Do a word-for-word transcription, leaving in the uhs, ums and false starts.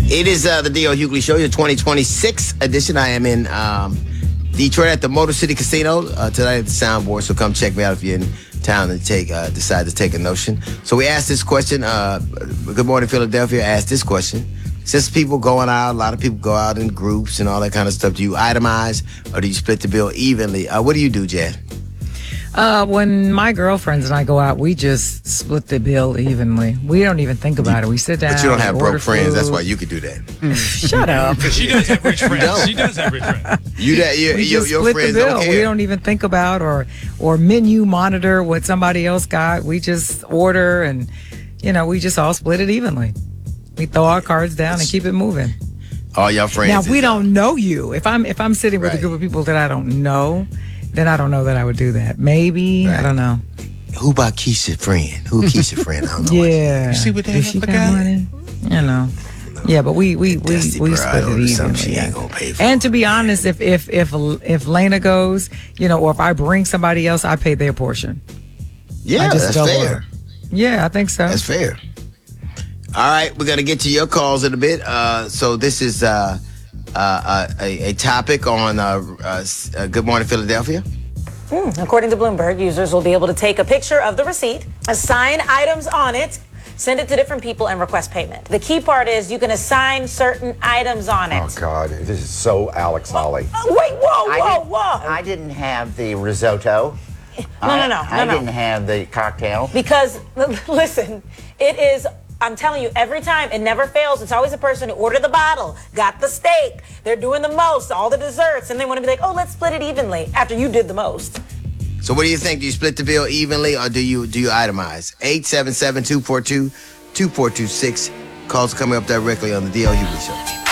It is uh, the D L Hughley Show, your twenty twenty-six edition. I am in um, Detroit at the Motor City Casino uh, tonight at the Soundboard. So come check me out if you're in town and take uh, decide to take a notion. So we asked this question. Uh, Good Morning Philadelphia asked this question. Since people going out, a lot of people go out in groups and all that kind of stuff. Do you itemize or do you split the bill evenly? Uh, what do you do, Jan? Uh, when my girlfriends and I go out, we just split the bill evenly. We don't even think about it. We sit down. But you don't have order broke friends. food. That's why you could do that. Shut up. She does have rich friends. don't. She does have rich friends. You that you, We your, just your split friends the bill. don't care. We don't even think about or or menu monitor what somebody else got. We just order and, you know, we just all split it evenly. We throw our cards down and keep it moving. All your friends. Now, is- we don't know you. If I'm if I'm sitting with Right. a group of people that I don't know, then I don't know that I would do that. Maybe. Right. I don't know. Who about Keisha friend? Who Keisha friend? I don't know. Yeah. You see what they Does have she for got guy? money? You know. Yeah, but we we we, Dusty we Bride split it or something evenly. she yeah. ain't gonna pay for. And to be honest, if if if if Lena goes, you know, or if I bring somebody else, I pay their portion. Yeah, I just that's double fair. it. Yeah, I think so. That's fair. All right, we're gonna get to your calls in a bit. Uh, so this is uh, uh, uh, a, a topic on uh, uh, uh, Good Morning Philadelphia. Mm, according to Bloomberg, users will be able to take a picture of the receipt, assign items on it, send it to different people, and request payment. The key part is you can assign certain items on it. Oh, God, this is so Alex Holly. Oh, wait, whoa, I whoa, didn't- whoa. I didn't have the risotto. no, I, no, no, I no, no. didn't have the cocktail. Because, listen, it is, I'm telling you, every time, it never fails. It's always a person who ordered the bottle, got the steak, they're doing the most, all the desserts, and they want to be like, oh, let's split it evenly after you did the most. So what do you think? Do you split the bill evenly or do you do you itemize? eight seven seven, two four two, two four two six. Calls coming up directly on the D L Hughley Show.